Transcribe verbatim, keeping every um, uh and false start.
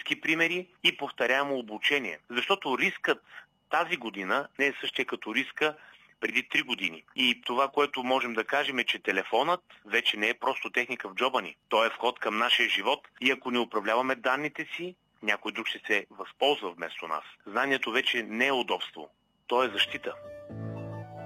практически примери и повторяемо обучение. Защото рискът тази година не е същия като риска преди три години. И това, което можем да кажем е, че телефонът вече не е просто техника в джоба ни. Той е вход към нашия живот и ако не управляваме данните си, някой друг ще се възползва вместо нас. Знанието вече не е удобство, то е защита.